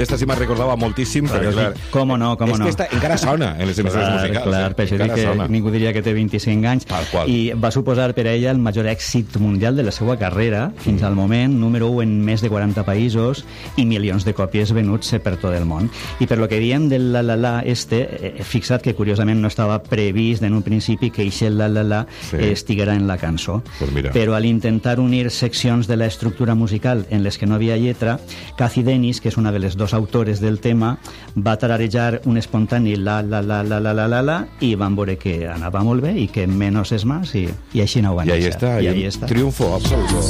d'esta sí me'n recordava moltíssim, perquè clar... Com no? És que esta encara sona en les emissores musicals. Clar, per això dic que ningú diria que té 25 anys. I va suposar per a ella el major èxit mundial de la seva carrera, fins al moment, número 1 en més de 40 països i milions de còpies venuts per tot el món. I per lo que diem del la la la fixa't que curiosament no estava previst en un principi que eixe la la la estiguera en la cançó. Però al intentar unir seccions de la estructura musical en les que no havia lletra, Cathy Dennis, que és una de les dos autores del tema, va tararejar un espontani la la la la la la la la i van veure que anava molt bé i que menos és más i així no ho van deixar. I ahí està, triunfo absoluto.